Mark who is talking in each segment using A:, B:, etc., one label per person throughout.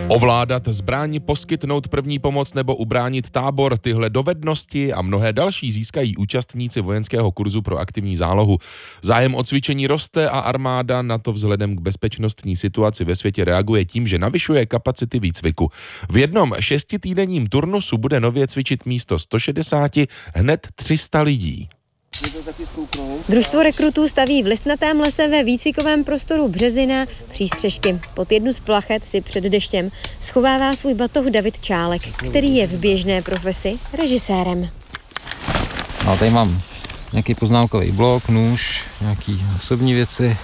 A: Ovládat zbraň, poskytnout první pomoc nebo ubránit tábor, tyhle dovednosti a mnohé další získají účastníci vojenského kurzu pro aktivní zálohu. Zájem o cvičení roste a armáda na to vzhledem k bezpečnostní situaci ve světě reaguje tím, že navyšuje kapacity výcviku. V jednom 6týdenním turnusu bude nově cvičit místo 160 hned 300 lidí.
B: Družstvo rekrutů staví v listnatém lese ve výcvikovém prostoru Březina přístřešky. Pod jednu z plachet si před deštěm schovává svůj batoh David Čálek, který je v běžné profesi režisérem.
C: No, tady mám nějaký poznámkový blok, nůž, nějaký osobní věci.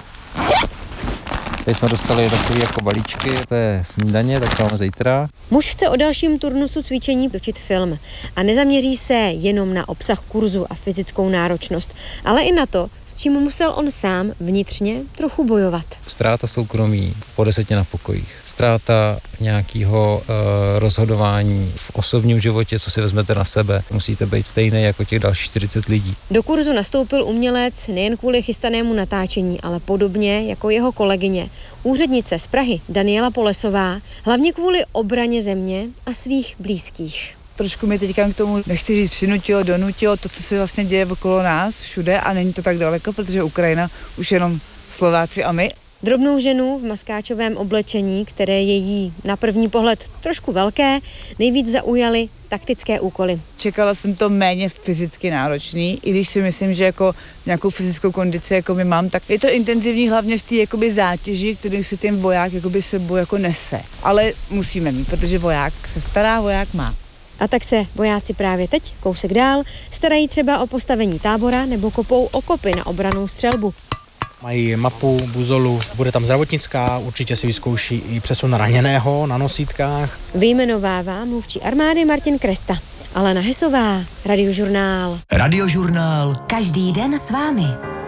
C: Tady jsme dostali takové jako balíčky, to je snídaně, tak to máme zítra.
B: Muž chce o dalším turnusu cvičení točit film a nezaměří se jenom na obsah kurzu a fyzickou náročnost, ale i na to, s čím musel on sám vnitřně trochu bojovat.
C: Ztráta soukromí po 10 na pokojích, ztráta nějakého rozhodování v osobním životě, co si vezmete na sebe. Musíte být stejný jako těch dalších 40 lidí.
B: Do kurzu nastoupil umělec nejen kvůli chystanému natáčení, ale podobně jako jeho kolegyně, úřednice z Prahy Daniela Polesová, hlavně kvůli obraně země a svých blízkých.
D: Trošku mi teďka k tomu, nechci říct, přinutilo, donutilo to, co se vlastně děje okolo nás všude a není to tak daleko, protože Ukrajina už jenom Slováci a my.
B: Drobnou ženu v maskáčovém oblečení, které je jí na první pohled trošku velké, nejvíc zaujaly taktické úkoly.
D: Čekala jsem to méně fyzicky náročný, i když si myslím, že jako nějakou fyzickou kondici jako my mám, tak je to intenzivní hlavně v té jakoby zátěži, kterou si ten voják jakoby sebou jako nese. Ale musíme mít, protože voják se stará, voják má.
B: A tak se vojáci právě teď, kousek dál, starají třeba o postavení tábora nebo kopou okopy na obrannou střelbu.
E: Mají mapu, buzolu, bude tam zdravotnická, určitě si vyzkouší i přesun raněného na nosítkách.
B: Vyjmenovává mluvčí armády Martin Kresta. Alena Hesová, Radiožurnál.
F: Radiožurnál. Každý den s vámi.